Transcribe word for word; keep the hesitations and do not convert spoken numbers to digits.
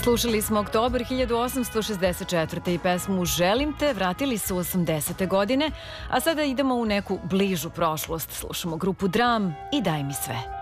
Slušali smo oktobar hiljadu osamsto šezdeset četvrte i pesmu Želim te, vratili su osamdesete godine, a sada idemo u neku bližu prošlost. Slušamo grupu Dram i Daj mi sve.